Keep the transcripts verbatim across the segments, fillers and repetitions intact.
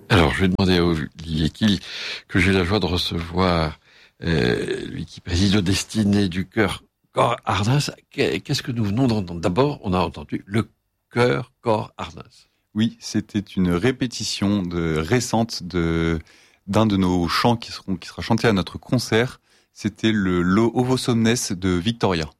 Alors, je vais demander à Olivier Kiel, que j'ai la joie de recevoir, euh, lui qui préside aux destinées du chœur Corps Ardens. Qu'est-ce que nous venons d'entendre? D'abord, on a entendu le chœur Corps Ardens. Oui, c'était une répétition de, récente de, d'un de nos chants qui, seront, qui sera chanté à notre concert. C'était le Lo Ovo Somnes de Victoria.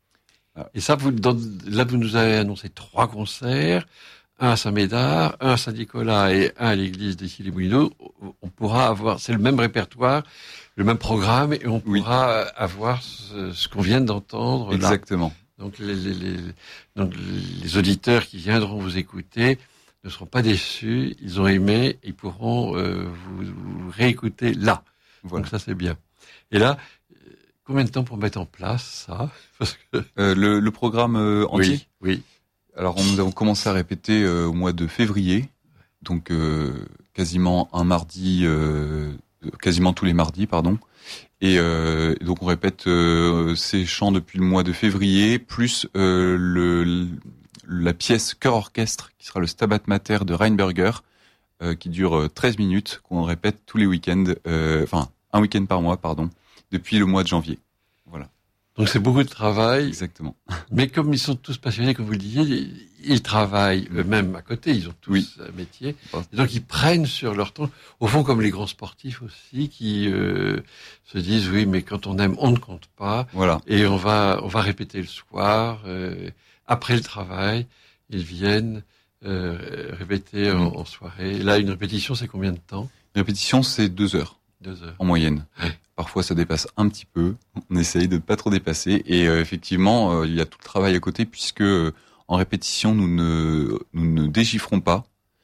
Et ça, vous, dans, là, vous nous avez annoncé trois concerts. Un à Saint-Médard, un à Saint-Nicolas et un à l'église des Issy-les-Moulineaux. On pourra avoir, c'est le même répertoire, le même programme, et on pourra oui. avoir ce, ce qu'on vient d'entendre. Exactement. Là. Donc, les, les, les, donc les auditeurs qui viendront vous écouter ne seront pas déçus. Ils ont aimé, ils pourront euh, vous, vous réécouter là. Voilà. Donc ça, c'est bien. Et là, combien de temps pour mettre en place ça? Parce que... euh, le, le programme euh, entier. Oui. oui. Alors, nous avons commencé à répéter euh, au mois de février, donc euh, quasiment un mardi, euh, quasiment tous les mardis, pardon. Et euh, donc, on répète euh, ces chants depuis le mois de février, plus euh, le, la pièce chœur-orchestre, qui sera le Stabat Mater de Reinberger, euh, qui dure treize minutes, qu'on répète tous les week-ends, euh, enfin, un week-end par mois, pardon, depuis le mois de janvier. Voilà. Donc c'est beaucoup de travail. Exactement. Mais comme ils sont tous passionnés, comme vous le disiez, ils travaillent eux-mêmes à côté, ils ont tous oui. un métier. Et donc ils prennent sur leur temps, au fond comme les grands sportifs aussi, qui euh, se disent oui, mais quand on aime, on ne compte pas. Voilà. Et on va on va répéter le soir, euh, après le travail, ils viennent euh, répéter mmh. en, en soirée. Là, une répétition, c'est combien de temps? Une répétition, c'est deux heures. Deux heures. En moyenne. Ouais. Parfois, ça dépasse un petit peu. On essaye de ne pas trop dépasser. Et euh, effectivement, euh, il y a tout le travail à côté puisque euh, en répétition, nous ne, nous ne déchiffrons pas.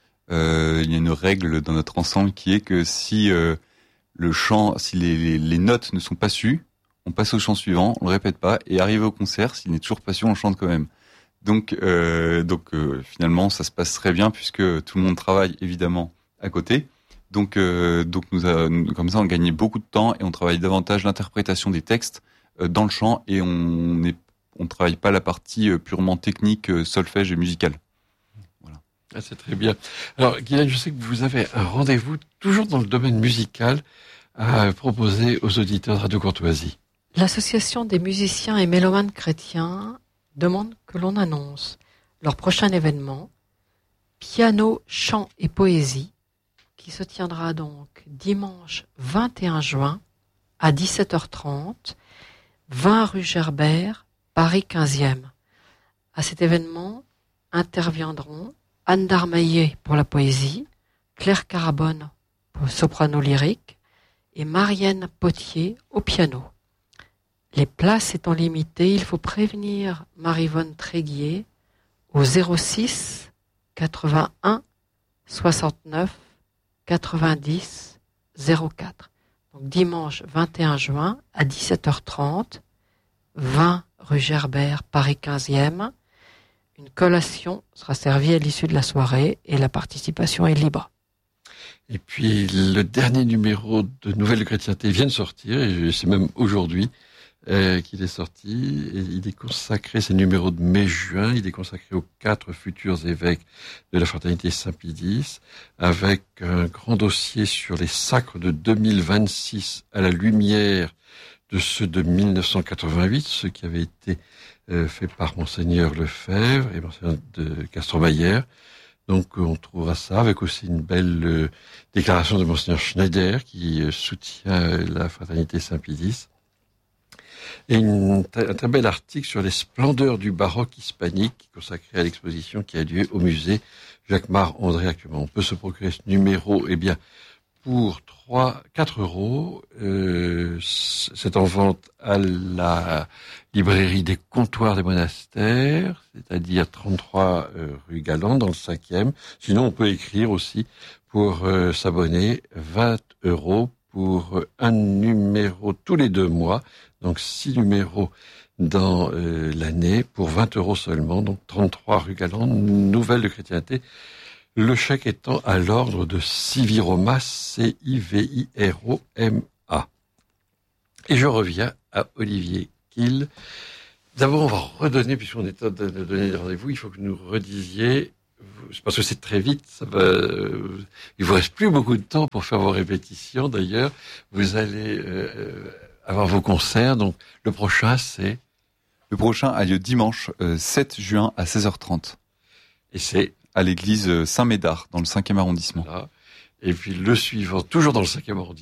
Euh, il y a une règle dans notre ensemble qui est que si euh, le chant, si les, les, les notes ne sont pas sues, on passe au chant suivant, on le répète pas, et arrivé au concert, s'il n'est toujours pas su, on chante quand même. Donc, euh, donc euh, finalement, ça se passe très bien puisque tout le monde travaille évidemment à côté. Donc, euh, donc nous, a, nous, comme ça, on gagnait beaucoup de temps et on travaille davantage l'interprétation des textes euh, dans le chant et on ne on travaille pas la partie euh, purement technique, euh, solfège et musicale. Voilà. Ah, c'est très bien. Alors, Guylaine, je sais que vous avez un rendez-vous toujours dans le domaine musical à proposer aux auditeurs de Radio Courtoisie. L'Association des musiciens et mélomanes chrétiens demande que l'on annonce leur prochain événement, piano, chant et poésie, qui se tiendra donc dimanche vingt et un juin à dix-sept heures trente, vingt rue Gerbert, Paris quinzième. À cet événement interviendront Anne Darmaillet pour la poésie, Claire Carabonne pour soprano lyrique et Marianne Potier au piano. Les places étant limitées, il faut prévenir Marie-Vonne Tréguier au zéro six quatre-vingt-un soixante-neuf quatre-vingt-dix zéro quatre. Donc dimanche vingt et un juin à dix-sept heures trente, vingt rue Gerbert, Paris quinzième. Une collation sera servie à l'issue de la soirée et la participation est libre. Et puis le dernier numéro de Nouvelles Chrétienté vient de sortir, et c'est même aujourd'hui euh, qu'il est sorti. Et il est consacré, c'est le numéro de mai-juin, il est consacré aux quatre futurs évêques de la fraternité Saint-Pédis, avec un grand dossier sur les sacres de deux mille vingt-six à la lumière de ceux de mille neuf cent quatre-vingt-huit, ceux qui avaient été euh, faits par Monseigneur Lefebvre et Monseigneur de Castro-Mayer. Donc on trouvera ça avec aussi une belle euh, déclaration de Monseigneur Schneider qui euh, soutient euh, la fraternité Saint-Pédis. Et une, un très bel article sur les splendeurs du baroque hispanique consacré à l'exposition qui a lieu au musée Jacquemart-André actuellement. On peut se procurer ce numéro, eh bien, pour trois, quatre euros. Euh, c'est en vente à la librairie des comptoirs des monastères, c'est-à-dire trente-trois euh, rue Galland, dans le cinquième. Sinon, on peut écrire aussi pour euh, s'abonner, vingt euros pour un numéro tous les deux mois. Donc, six numéros dans euh, l'année pour vingt euros seulement. Donc, trente-trois rue Galland, Nouvelles de Chrétienté. Le chèque étant à l'ordre de Civiroma, C I V I R O M A. Et je reviens à Olivier Kiel. D'abord, on va redonner, puisqu'on est en train de donner des rendez-vous, il faut que nous redisiez parce que c'est très vite, ça va, euh, il vous reste plus beaucoup de temps pour faire vos répétitions d'ailleurs. Vous allez euh, avoir vos concerts, donc le prochain c'est... Le prochain a lieu dimanche euh, sept juin à seize heures trente. Et c'est à l'église Saint-Médard, dans le cinquième arrondissement. Voilà. Et puis le suivant, toujours dans le cinquième arrondissement.